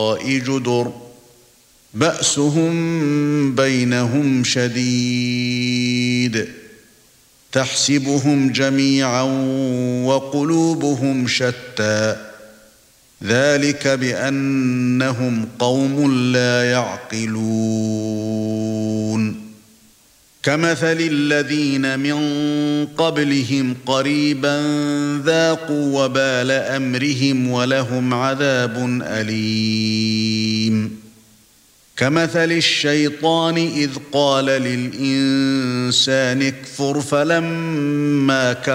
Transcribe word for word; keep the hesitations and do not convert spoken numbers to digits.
جدر بأسهم بينهم شديد تحسبهم جميعا وقلوبهم شتى ذلك بأنهم قوم لا يعقلون كمثل الذين من قبلهم قريبا ذاقوا وبال أمرهم ولهم عذاب أليم كمثل الشيطان إذ قال للإنسان اكفر فلما كفر